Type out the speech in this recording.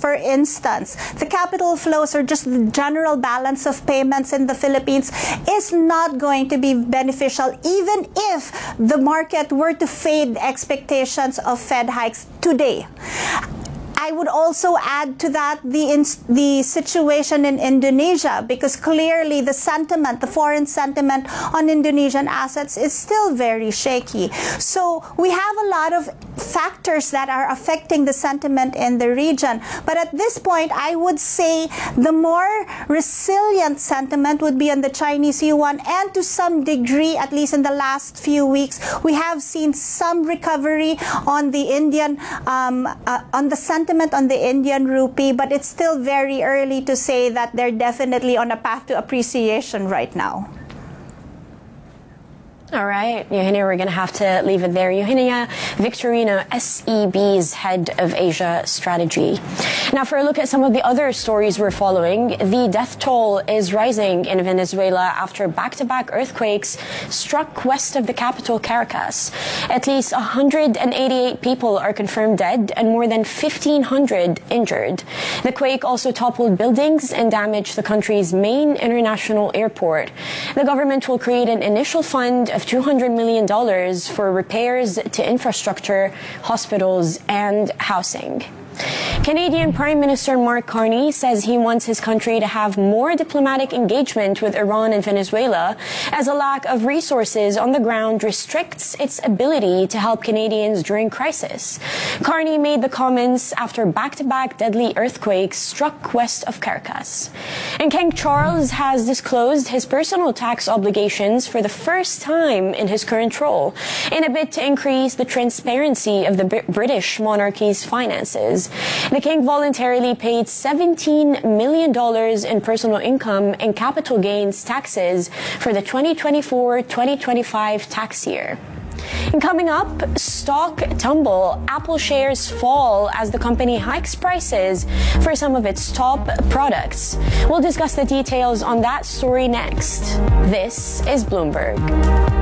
for instance, the capital flows or just the general balance of payments in the Philippines is not going to be beneficial even if the market were to fade expectations of Fed hikes today. I would also add to that the situation in Indonesia, because clearly the sentiment, the foreign sentiment on Indonesian assets is still very shaky. So we have a lot of factors that are affecting the sentiment in the region. But at this point, I would say the more resilient sentiment would be on the Chinese yuan, and to some degree, at least in the last few weeks, we have seen some recovery on the Indian, on the sentiment on the Indian rupee, but it's still very early to say that they're definitely on a path to appreciation right now. All right, Eugenia, we're going to have to leave it there. Eugenia Victorino, SEB's head of Asia strategy. Now, for a look at some of the other stories we're following, the death toll is rising in Venezuela after back-to-back earthquakes struck west of the capital, Caracas. At least 188 people are confirmed dead and more than 1,500 injured. The quake also toppled buildings and damaged the country's main international airport. The government will create an initial fund of $200 million for repairs to infrastructure, hospitals, and housing. Canadian Prime Minister Mark Carney says he wants his country to have more diplomatic engagement with Iran and Venezuela, as a lack of resources on the ground restricts its ability to help Canadians during crisis. Carney made the comments after back-to-back deadly earthquakes struck west of Caracas. And King Charles has disclosed his personal tax obligations for the first time in his current role, in a bid to increase the transparency of the British monarchy's finances. The king voluntarily paid $17 million in personal income and capital gains taxes for the 2024-2025 tax year. And coming up, stock tumble. Apple shares fall as the company hikes prices for some of its top products. We'll discuss the details on that story next. This is Bloomberg.